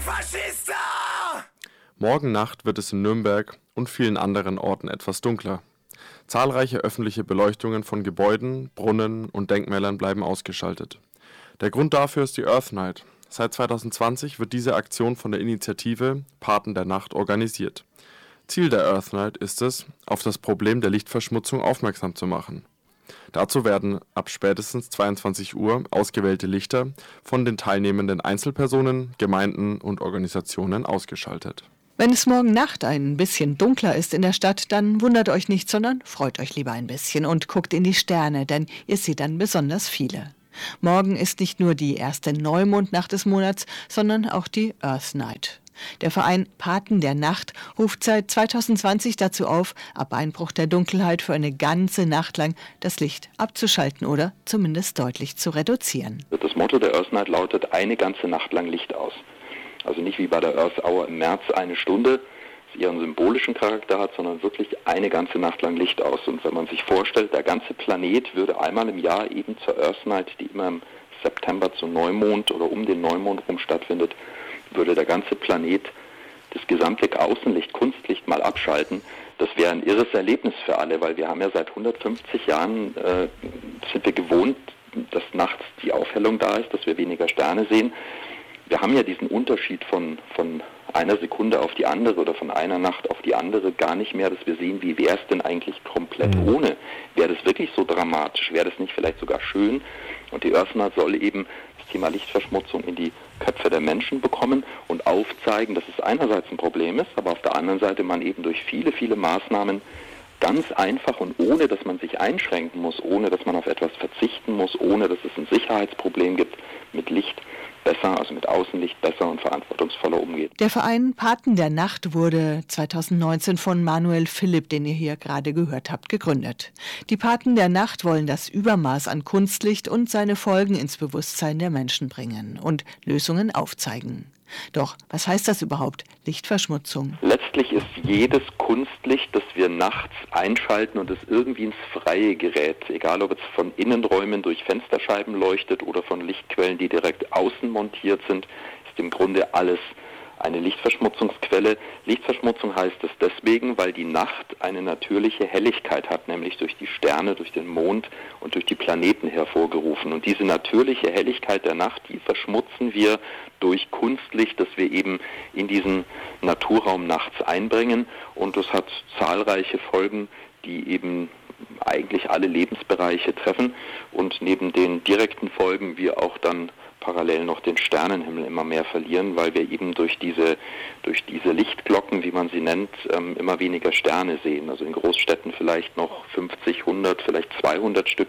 Morgen Nacht wird es in Nürnberg und vielen anderen Orten etwas dunkler. Zahlreiche öffentliche Beleuchtungen von Gebäuden, Brunnen und Denkmälern bleiben ausgeschaltet. Der Grund dafür ist die Earth Night. Seit 2020 wird diese Aktion von der Initiative Paten der Nacht organisiert. Ziel der Earth Night ist es, auf das Problem der Lichtverschmutzung aufmerksam zu machen. Dazu werden ab spätestens 22 Uhr ausgewählte Lichter von den teilnehmenden Einzelpersonen, Gemeinden und Organisationen ausgeschaltet. Wenn es morgen Nacht ein bisschen dunkler ist in der Stadt, dann wundert euch nicht, sondern freut euch lieber ein bisschen und guckt in die Sterne, denn ihr seht dann besonders viele. Morgen ist nicht nur die erste Neumondnacht des Monats, sondern auch die Earth Night. Der Verein Paten der Nacht ruft seit 2020 dazu auf, ab Einbruch der Dunkelheit für eine ganze Nacht lang das Licht abzuschalten oder zumindest deutlich zu reduzieren. Das Motto der Earth Night lautet: eine ganze Nacht lang Licht aus. Also nicht wie bei der Earth Hour im März eine Stunde, das ihren symbolischen Charakter hat, sondern wirklich eine ganze Nacht lang Licht aus. Und wenn man sich vorstellt, der ganze Planet würde einmal im Jahr eben zur Earth Night, die immer im September zu Neumond oder um den Neumond rum stattfindet, würde der ganze Planet das gesamte Außenlicht, Kunstlicht mal abschalten. Das wäre ein irres Erlebnis für alle, weil wir haben ja seit 150 Jahren sind wir gewohnt, dass nachts die Aufhellung da ist, dass wir weniger Sterne sehen. Wir haben ja diesen Unterschied von einer Sekunde auf die andere oder von einer Nacht auf die andere gar nicht mehr, dass wir sehen, wie wäre es denn eigentlich komplett ohne? Wäre das wirklich so dramatisch? Wäre das nicht vielleicht sogar schön? Und die Earth Night soll eben das Thema Lichtverschmutzung in die Köpfe der Menschen bekommen und aufzeigen, dass es einerseits ein Problem ist, aber auf der anderen Seite man eben durch viele, viele Maßnahmen ganz einfach und ohne, dass man sich einschränken muss, ohne, dass man auf etwas verzichten muss, ohne, dass es ein Sicherheitsproblem gibt, mit Licht besser, also mit Außenlicht besser und verantwortungsvoller umgeht. Der Verein Paten der Nacht wurde 2019 von Manuel Philipp, den ihr hier gerade gehört habt, gegründet. Die Paten der Nacht wollen das Übermaß an Kunstlicht und seine Folgen ins Bewusstsein der Menschen bringen und Lösungen aufzeigen. Doch, was heißt das überhaupt, Lichtverschmutzung? Letztlich ist jedes Kunstlicht, das wir nachts einschalten und es irgendwie ins Freie gerät, egal ob es von Innenräumen durch Fensterscheiben leuchtet oder von Lichtquellen, die direkt außen montiert sind, ist im Grunde alles eine Lichtverschmutzungsquelle. Lichtverschmutzung heißt es deswegen, weil die Nacht eine natürliche Helligkeit hat, nämlich durch die Sterne, durch den Mond und durch die Planeten hervorgerufen. Und diese natürliche Helligkeit der Nacht, die verschmutzen wir durch Kunstlicht, das wir eben in diesen Naturraum nachts einbringen. Und das hat zahlreiche Folgen, die eben eigentlich alle Lebensbereiche treffen. Und neben den direkten Folgen wir auch dann parallel noch den Sternenhimmel immer mehr verlieren, weil wir eben durch diese Lichtglocken, wie man sie nennt, immer weniger Sterne sehen. Also in Großstädten vielleicht noch 50, 100, vielleicht 200 Stück,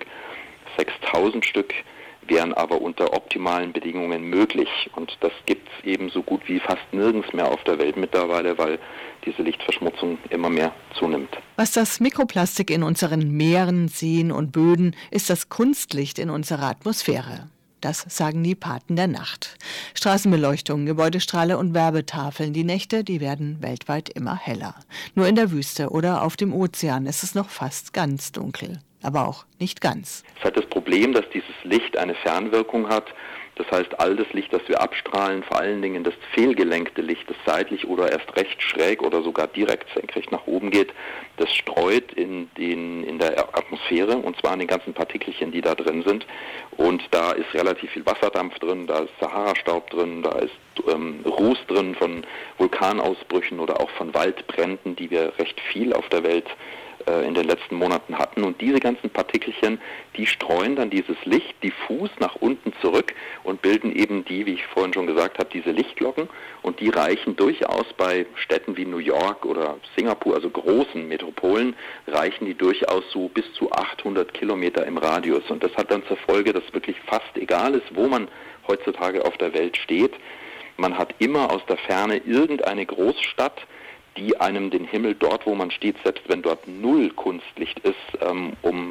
6000 Stück wären aber unter optimalen Bedingungen möglich. Und das gibt es eben so gut wie fast nirgends mehr auf der Welt mittlerweile, weil diese Lichtverschmutzung immer mehr zunimmt. Was das Mikroplastik in unseren Meeren, Seen und Böden ist das Kunstlicht in unserer Atmosphäre. Das sagen die Paten der Nacht. Straßenbeleuchtung, Gebäudestrahle und Werbetafeln. Die Nächte, die werden weltweit immer heller. Nur in der Wüste oder auf dem Ozean ist es noch fast ganz dunkel. Aber auch nicht ganz. Es hat das Problem, dass dieses Licht eine Fernwirkung hat. Das heißt, all das Licht, das wir abstrahlen, vor allen Dingen das fehlgelenkte Licht, das seitlich oder erst recht schräg oder sogar direkt senkrecht nach oben geht, das streut in der Atmosphäre, und zwar in den ganzen Partikelchen, die da drin sind. Und da ist relativ viel Wasserdampf drin, da ist Sahara-Staub drin, da ist Ruß drin von Vulkanausbrüchen oder auch von Waldbränden, die wir recht viel auf der Welt in den letzten Monaten hatten. Und diese ganzen Partikelchen, die streuen dann dieses Licht diffus nach unten zurück und bilden eben die, wie ich vorhin schon gesagt habe, diese Lichtglocken. Und die reichen durchaus bei Städten wie New York oder Singapur, also großen Metropolen, reichen die durchaus so bis zu 800 Kilometer im Radius. Und das hat dann zur Folge, dass wirklich fast egal ist, wo man heutzutage auf der Welt steht. Man hat immer aus der Ferne irgendeine Großstadt, die einem den Himmel dort, wo man steht, selbst wenn dort null Kunstlicht ist, um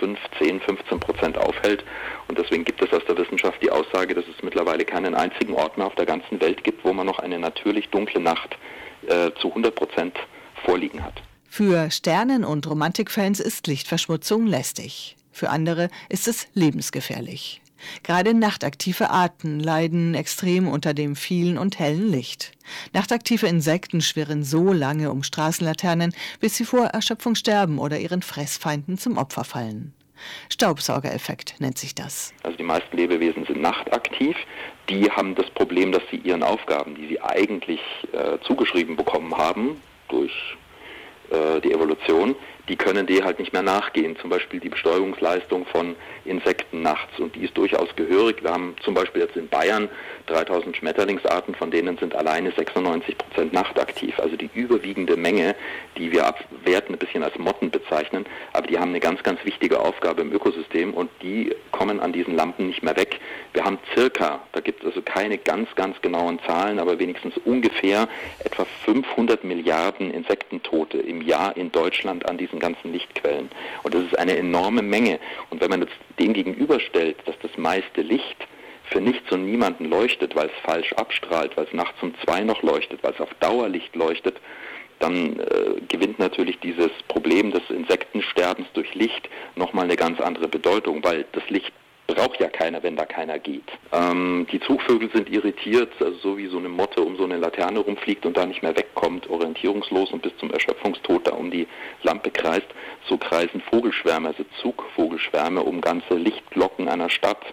15% aufhält. Und deswegen gibt es aus der Wissenschaft die Aussage, dass es mittlerweile keinen einzigen Ort mehr auf der ganzen Welt gibt, wo man noch eine natürlich dunkle Nacht zu 100% vorliegen hat. Für Sternen- und Romantikfans ist Lichtverschmutzung lästig. Für andere ist es lebensgefährlich. Gerade nachtaktive Arten leiden extrem unter dem vielen und hellen Licht. Nachtaktive Insekten schwirren so lange um Straßenlaternen, bis sie vor Erschöpfung sterben oder ihren Fressfeinden zum Opfer fallen. Staubsaugereffekt nennt sich das. Also die meisten Lebewesen sind nachtaktiv. Die haben das Problem, dass sie ihren Aufgaben, die sie eigentlich zugeschrieben bekommen haben durch die Evolution, die können die halt nicht mehr nachgehen. Zum Beispiel die Bestäubungsleistung von Insekten nachts. Und die ist durchaus gehörig. Wir haben zum Beispiel jetzt in Bayern 3000 Schmetterlingsarten, von denen sind alleine 96% nachtaktiv. Also die überwiegende Menge, die wir abwerten, ein bisschen als Motten bezeichnen. Aber die haben eine ganz, ganz wichtige Aufgabe im Ökosystem und die kommen an diesen Lampen nicht mehr weg. Wir haben da gibt es also keine ganz, ganz genauen Zahlen, aber wenigstens ungefähr etwa 500 Milliarden Insektentote im Jahr in Deutschland an diesen ganzen Lichtquellen. Und das ist eine enorme Menge. Und wenn man jetzt dem gegenüberstellt, dass das meiste Licht für nichts und niemanden leuchtet, weil es falsch abstrahlt, weil es nachts um 2 noch leuchtet, weil es auf Dauerlicht leuchtet, dann gewinnt natürlich dieses Problem des Insektensterbens durch Licht nochmal eine ganz andere Bedeutung, weil das Licht braucht ja keiner, wenn da keiner geht. Die Zugvögel sind irritiert, also so wie so eine Motte um so eine Laterne rumfliegt und da nicht mehr wegkommt, orientierungslos und bis zum Erschöpfungstod da um die Lampe kreist. So kreisen Vogelschwärme, also Zugvogelschwärme um ganze Lichtglocken einer Stadt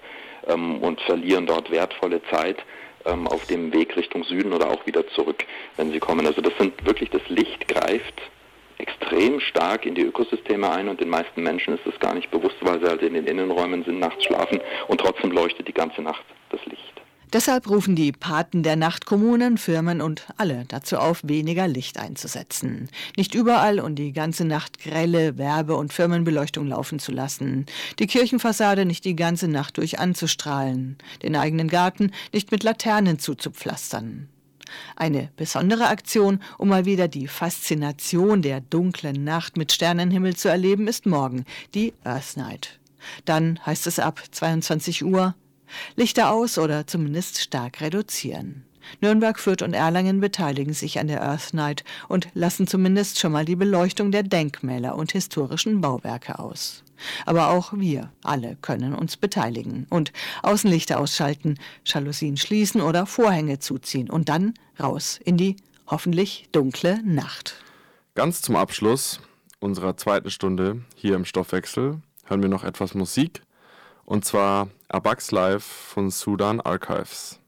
und verlieren dort wertvolle Zeit auf dem Weg Richtung Süden oder auch wieder zurück, wenn sie kommen. Also das Licht greift extrem stark in die Ökosysteme ein und den meisten Menschen ist das gar nicht bewusst, weil sie halt in den Innenräumen sind, nachts schlafen und trotzdem leuchtet die ganze Nacht das Licht. Deshalb rufen die Paten der Nachtkommunen, Firmen und alle dazu auf, weniger Licht einzusetzen. Nicht überall und die ganze Nacht grelle Werbe- und Firmenbeleuchtung laufen zu lassen. Die Kirchenfassade nicht die ganze Nacht durch anzustrahlen. Den eigenen Garten nicht mit Laternen zuzupflastern. Eine besondere Aktion, um mal wieder die Faszination der dunklen Nacht mit Sternenhimmel zu erleben, ist morgen, die Earth Night. Dann heißt es ab 22 Uhr, Lichter aus oder zumindest stark reduzieren. Nürnberg, Fürth und Erlangen beteiligen sich an der Earth Night und lassen zumindest schon mal die Beleuchtung der Denkmäler und historischen Bauwerke aus. Aber auch wir alle können uns beteiligen und Außenlichter ausschalten, Jalousien schließen oder Vorhänge zuziehen und dann raus in die hoffentlich dunkle Nacht. Ganz zum Abschluss unserer zweiten Stunde hier im Stoffwechsel hören wir noch etwas Musik, und zwar A Bug's Life von Sudan Archives.